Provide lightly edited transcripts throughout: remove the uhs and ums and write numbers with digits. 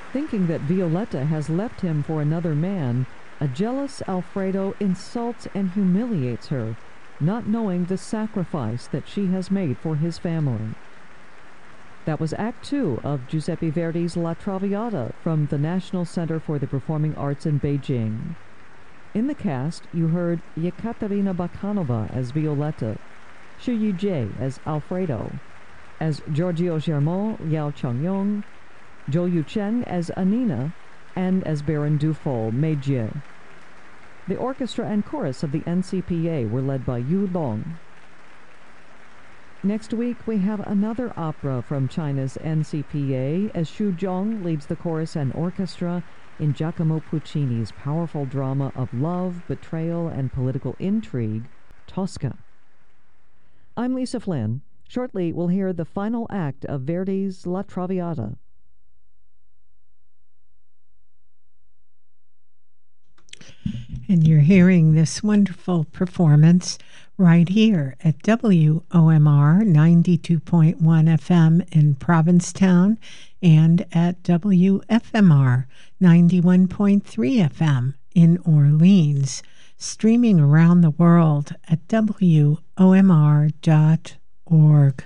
Thinking that Violetta has left him for another man, a jealous Alfredo insults and humiliates her, not knowing the sacrifice that she has made for his family. That was Act Two of Giuseppe Verdi's La Traviata from the National Center for the Performing Arts in Beijing. In the cast, you heard Yekaterina Bakhanova as Violetta, Xu Yujie as Alfredo, as Giorgio Germont, Yao Changyong, Zhou Yuchen as Anina, and as Baron Dufol, Mei Jie. The orchestra and chorus of the NCPA were led by Yu Long. Next week, we have another opera from China's NCPA as Xu Zhong leads the chorus and orchestra in Giacomo Puccini's powerful drama of love, betrayal, and political intrigue, Tosca. I'm Lisa Flynn. Shortly, we'll hear the final act of Verdi's La Traviata. And you're hearing this wonderful performance right here at WOMR 92.1 FM in Provincetown and at WFMR 91.3 FM in Orleans, streaming around the world at WOMR.org.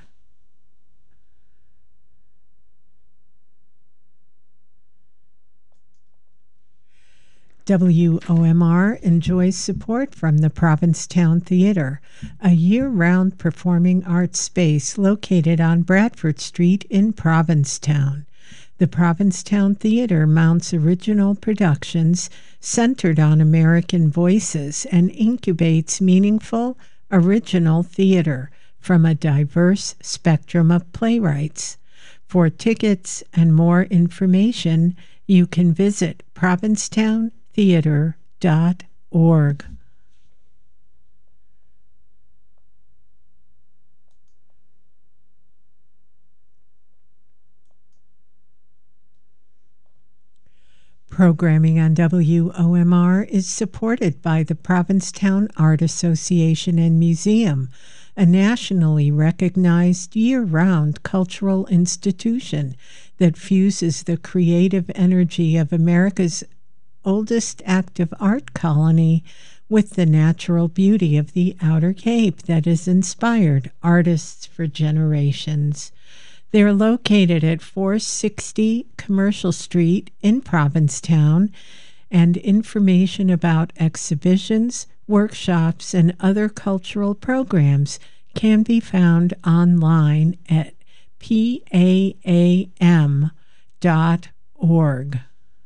WOMR enjoys support from the Provincetown Theater, a year-round performing arts space located on Bradford Street in Provincetown. The Provincetown Theater mounts original productions centered on American voices and incubates meaningful, original theater from a diverse spectrum of playwrights. For tickets and more information, you can visit provincetowntheater.org. Programming on WOMR is supported by the Provincetown Art Association and Museum, a nationally recognized year-round cultural institution that fuses the creative energy of America's oldest active art colony with the natural beauty of the Outer Cape that has inspired artists for generations. They're located at 460 Commercial Street in Provincetown, and information about exhibitions, workshops, and other cultural programs can be found online at PAAM.org.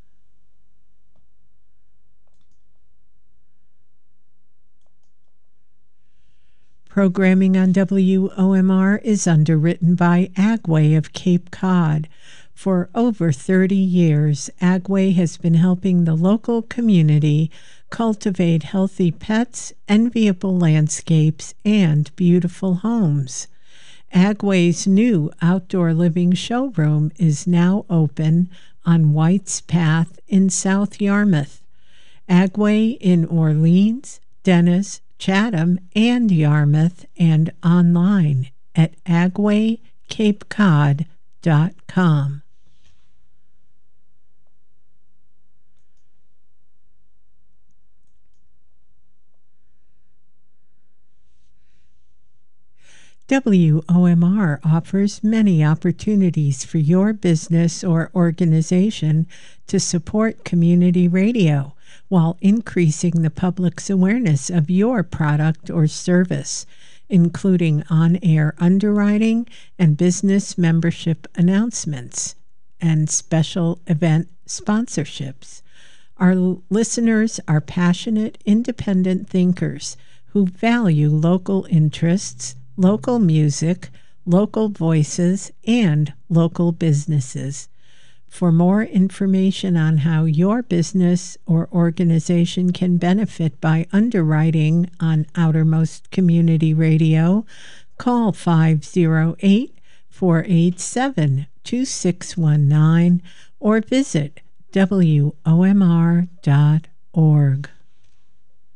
Programming on WOMR is underwritten by Agway of Cape Cod. For over 30 years, Agway has been helping the local community cultivate healthy pets, enviable landscapes, and beautiful homes. Agway's new outdoor living showroom is now open on White's Path in South Yarmouth. Agway in Orleans, Dennis, Chatham, and Yarmouth, and online at agwaycapecod.com. WOMR offers many opportunities for your business or organization to support community radio while increasing the public's awareness of your product or service, including on-air underwriting and business membership announcements and special event sponsorships. Our listeners are passionate, independent thinkers who value local interests, local music, local voices, and local businesses. For more information on how your business or organization can benefit by underwriting on Outermost Community Radio, call 508-487-2619 or visit WOMR.org.